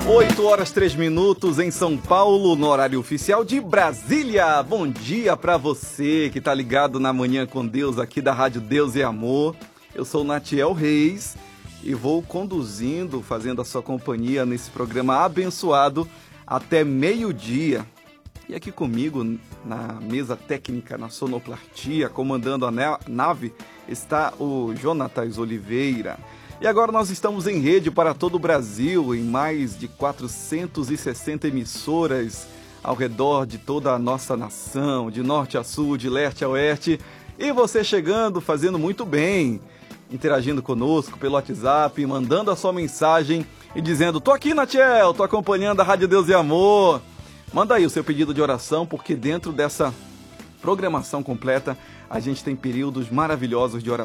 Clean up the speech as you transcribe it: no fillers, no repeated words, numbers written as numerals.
8h03 em São Paulo, no horário oficial de Brasília. Bom dia pra você que tá ligado na Manhã com Deus aqui da Rádio Deus e Amor. Eu sou o Natiel Reis e vou conduzindo, fazendo a sua companhia nesse programa abençoado até meio-dia. E aqui comigo, na mesa técnica, na sonoplastia, comandando a nave, está o Jonatas Oliveira. E agora nós estamos em rede para todo o Brasil, em mais de 460 emissoras ao redor de toda a nossa nação, de norte a sul, de leste a oeste. E você chegando, fazendo muito bem, interagindo conosco pelo WhatsApp, mandando a sua mensagem e dizendo: tô aqui, Natiel, tô acompanhando a Rádio Deus e Amor. Manda aí o seu pedido de oração, porque dentro dessa programação completa a gente tem períodos maravilhosos de oração.